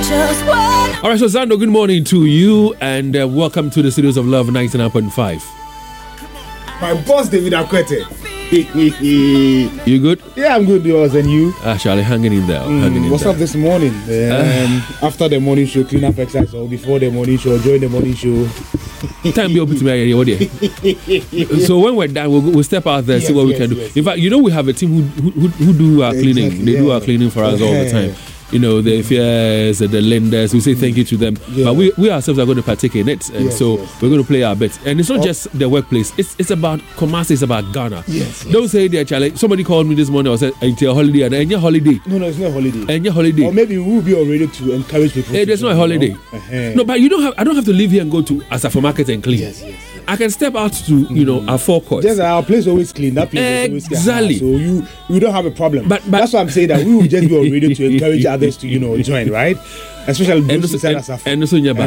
All right, so Zando, good morning to you, and welcome to the studios of Love 99.5. My boss, David Akwete. You good? Yeah, I'm good, yours, and you? Charlie, hanging in there. What's up this morning? After the morning show, clean up exercise, or before the morning show, during the morning show? Time be open to me. So when we're done, we'll step out there, see what we can do. In fact, we have a team who do our cleaning. Exactly, they do our cleaning for us all the time. The affairs, the lenders, we say thank you to them. But we ourselves are going to partake in it. And we're going to play our bit. And it's not just the workplace. It's about Kumasi, it's about Ghana. Don't say there, Charlie. Somebody called me this morning and said, it's a holiday. And your holiday. No, it's not a holiday. And your holiday. Or maybe we will be already to encourage people. Hey, there's not a holiday. No, but I don't have to leave here and go to Asafo Market and clean. Yes. I can step out to, our forecourt. Yes, our place always clean. That place always clean. Exactly. So you don't have a problem. But that's why I'm saying that we will just be already to encourage others to, join, right? Especially those inside Asafo. And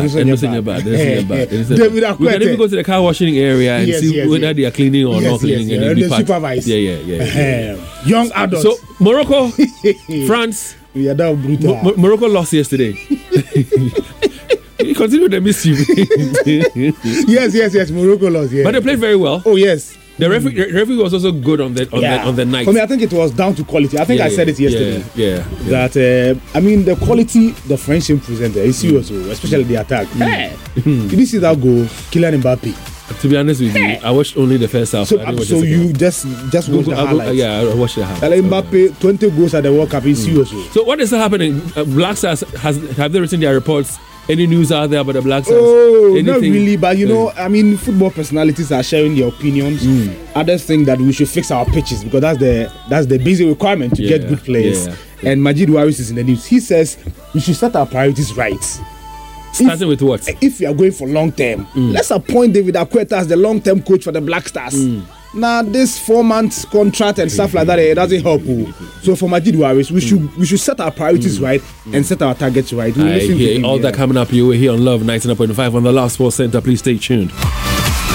we can even go to the car washing area and see whether they are cleaning or not cleaning. And they supervise. Young adults. So, Morocco, France. We are down brutal. Morocco lost yesterday. Continue the mischief. yes. Morocco lost. Yeah. But they played very well. Oh yes. The referee was also good on the night. For me, I think it was down to quality. I think I said it yesterday. That the quality the French team presented is serious, especially the attack. Did you see that goal, Kylian Mbappe? To be honest with you, I watched only the first half. So you just watch the highlights. I watched the highlights. Mbappe 20 goals at the World Cup is serious. So what is happening? Black Stars have they written their reports? Any news out there about the Black Stars? Oh, not really, but football personalities are sharing their opinions. Others think that we should fix our pitches because that's the basic requirement to get good players. And Majid Waris is in the news. He says we should set our priorities right. Starting with what? If we are going for long term, let's appoint David Akwete as the long term coach for the Black Stars. Now this 4 months contract and stuff like that, it doesn't help. So for Majid Waris, we should set our priorities right and set our targets right. All that coming up. You were here on Love 99.5 on the Last Sports Center. Please stay tuned.